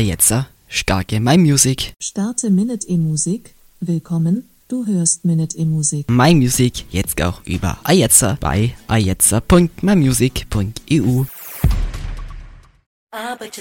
Ajetzer, starke My Music. Starte Minute E-Musik. Willkommen, du hörst Minute E-Musik. My Music jetzt auch über Ajetzer bei ajetzer.mymusic.eu. Arbeite